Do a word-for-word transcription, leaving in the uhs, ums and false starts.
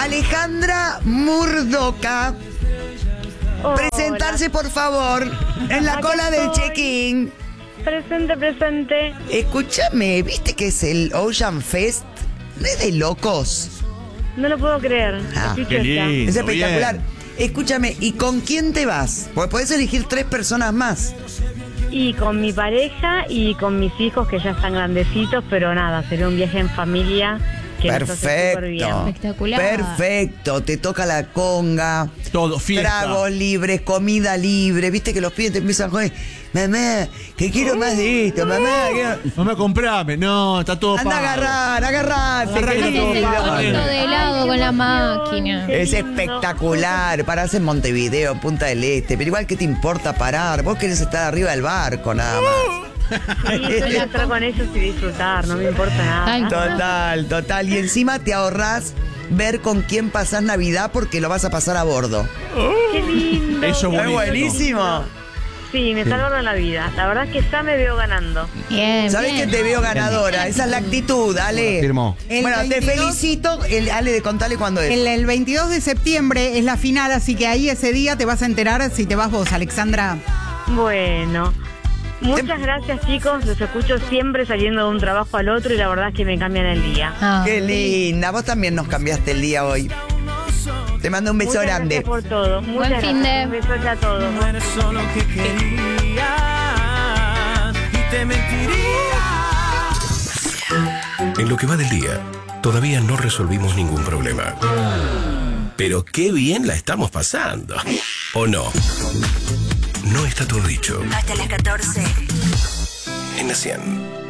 Alejandra Murdoca. Hola. Presentarse, por favor, en la Aquí cola del estoy. check-in. Presente, presente. Escúchame, ¿viste que es el Ocean Fest? ¿No es de locos? No lo puedo creer. Ah, Estoy qué chocha. lindo. Es espectacular. Bien. Escúchame, ¿y con quién te vas? Porque podés elegir tres personas más. Y con mi pareja y con mis hijos que ya están grandecitos, pero nada, sería un viaje en familia que nos hace súper bien. Perfecto. Espectacular. Perfecto. Te toca la conga. Todo, fiesta. Tragos libres, comida libre. Viste que los pibes te empiezan a joder. Mamá, que quiero más de esto, mamá. quiero-". Mamá, comprame. No, está todo Anda a pago. agarrar, agarrate. Agarrá que que no todo Ese pago. te- torto de helado Ay, con la qué máquina. emoción. Qué Es lindo. espectacular. Parás en Montevideo, en Punta del Este. Pero igual, ¿qué te importa parar? Vos querés estar arriba del barco, nada más. Sí, suelo estar con ellos y disfrutar, no me importa nada. Ay, Total, total. Y encima te ahorrás ver con quién pasás Navidad porque lo vas a pasar a bordo. Qué lindo. Eso Es buenísimo. buenísimo. Sí, me salvaron la vida. La verdad es que ya me veo ganando. Bien, ¿Sabés que bien. te veo ganadora? Esa es la actitud, Ale. Firmó. El Bueno, te veintidós felicito. El, Ale, de contale cuándo es. El, el veintidós de septiembre es la final, así que ahí ese día te vas a enterar si te vas vos, Alexandra. Bueno, muchas gracias, chicos. Los escucho siempre saliendo de un trabajo al otro y la verdad es que me cambian el día. Ah. Qué linda. Vos también nos cambiaste el día hoy. Te mando un beso Muchas grande. gracias por todo. Muchas Buen fin gracias. de- Un beso a todos. No eres solo que querías y te mentiría. En lo que va del día, todavía no resolvimos ningún problema. Pero qué bien la estamos pasando. ¿O no? No está todo dicho. Hasta las catorce. En la cien.